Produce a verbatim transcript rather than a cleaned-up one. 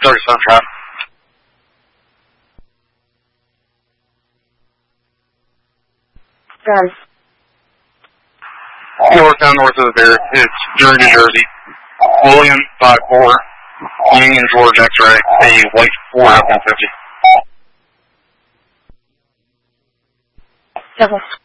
thirty Sunshine. Guys. Northbound north of the Bear. It's Drury, New Jersey. William five four. Union George X-ray. A white four F one fifty. Double.